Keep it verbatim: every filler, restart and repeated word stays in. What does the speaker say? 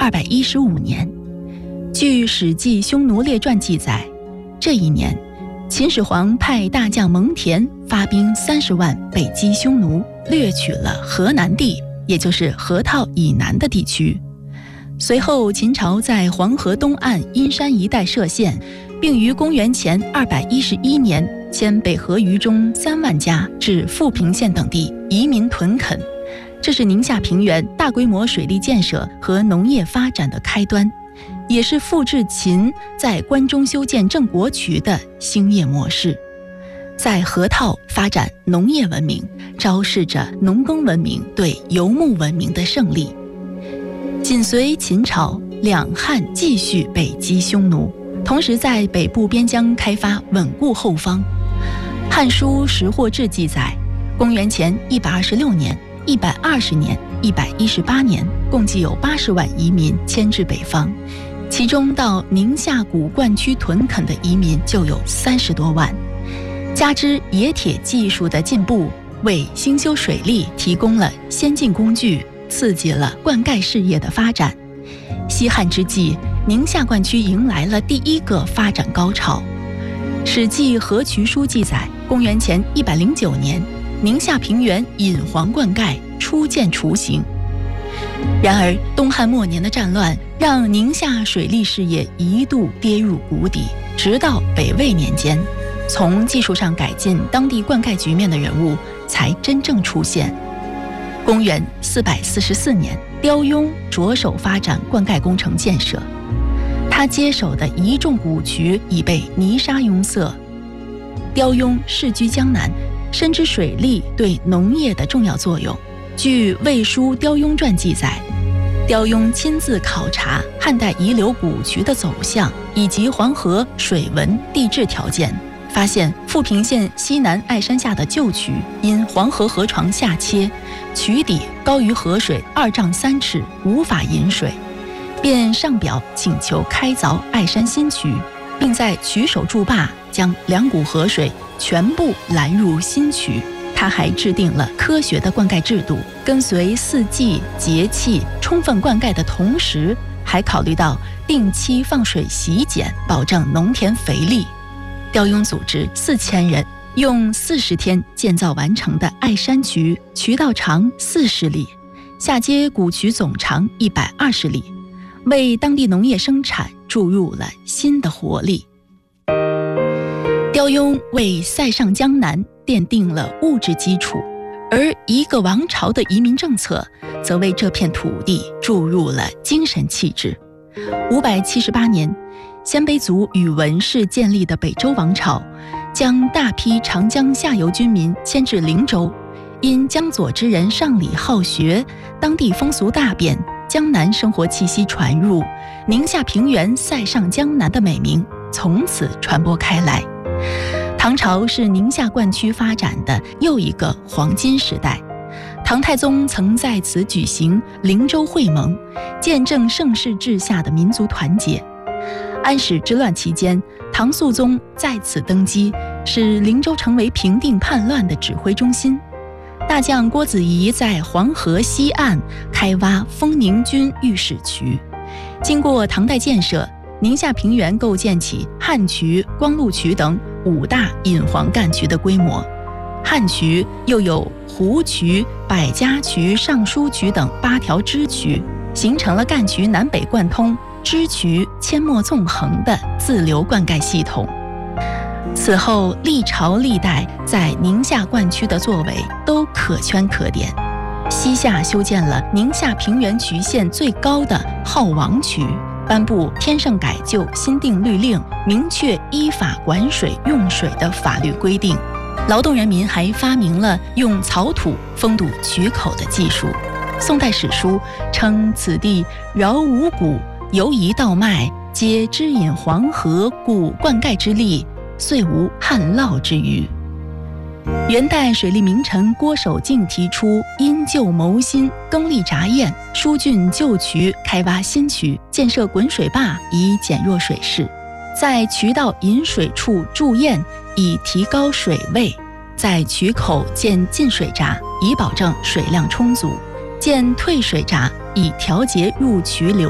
二百一十五年。据《史记·匈奴列传》记载，这一年，秦始皇派大将蒙恬发兵三十万北击匈奴，掠取了河南地，也就是河套以南的地区。随后，秦朝在黄河东岸阴山一带设县，并于公元前二百一十一年迁北河余中三万家至富平县等地移民屯垦。这是宁夏平原大规模水利建设和农业发展的开端，也是复制秦在关中修建郑国渠的兴业模式。在河套发展农业文明，昭示着农耕文明对游牧文明的胜利。紧随秦朝，两汉继续北击匈奴，同时在北部边疆开发稳固后方。《汉书·识货志》记载，公元前一百二十六年、一百二十年、一百一十八年，共计有八十万移民迁至北方，其中到宁夏古灌区屯垦的移民就有三十多万。加之冶铁技术的进步，为兴修水利提供了先进工具，刺激了灌溉事业的发展。西汉之际，宁夏灌区迎来了第一个发展高潮。《史记·河渠书》记载，公元前一百零九年，宁夏平原引黄灌溉初见雏形。然而，东汉末年的战乱让宁夏水利事业一度跌入谷底，直到北魏年间，从技术上改进当地灌溉局面的人物才真正出现。公元四百四十四年，刁雍着手发展灌溉工程建设。他接手的一众古渠已被泥沙拥塞。刁雍世居江南，深知水利对农业的重要作用。据《魏书·刁雍传》记载，刁雍亲自考察汉代遗留古渠的走向以及黄河水文地质条件，发现富平县西南爱山下的旧渠因黄河河床下切，渠底高于河水二丈三尺，无法引水，便上表请求开凿爱山新渠，并在渠首筑坝，将两股河水全部拦入新渠。他还制定了科学的灌溉制度，跟随四季节气充分灌溉的同时，还考虑到定期放水洗碱，保证农田肥力。刁雍组织四千人，用四十天建造完成的爱山渠，渠道长四十里，下接古渠总长一百二十里，为当地农业生产注入了新的活力。刁雍为塞上江南奠定了物质基础，而一个王朝的移民政策则为这片土地注入了精神气质。五百七十八年，鲜卑族宇文氏建立的北周王朝，将大批长江下游军民迁至灵州。因江左之人上礼好学，当地风俗大变，江南生活气息传入，宁夏平原塞上江南的美名从此传播开来。唐朝是宁夏灌区发展的又一个黄金时代，唐太宗曾在此举行灵州会盟，见证盛世治下的民族团结。安史之乱期间，唐肃宗在此登基，使灵州成为平定叛乱的指挥中心。大将郭子仪在黄河西岸开挖丰宁军御史渠。经过唐代建设，宁夏平原构建起汉渠、光禄渠等五大引黄干渠的规模。汉渠又有湖渠、百家渠、尚书渠等八条支渠，形成了干渠南北贯通、支渠阡陌纵横的自流灌溉系统。此后历朝历代在宁夏灌区的作为都可圈可点。西夏修建了宁夏平原渠县最高的浩王渠，颁布天圣改旧新定律令，明确依法管水用水的法律规定。劳动人民还发明了用草土封堵渠口的技术。宋代史书称此地饶五谷，由夷道脉，皆支引黄河，故灌溉之力遂无旱涝之虞。元代水利名臣郭守敬提出因旧谋新，更立闸堰，疏浚旧渠，开挖新渠，建设滚水坝，以减弱水势。在渠道引水处筑堰，以提高水位；在渠口建进水闸，以保证水量充足；建退水闸，以调节入渠流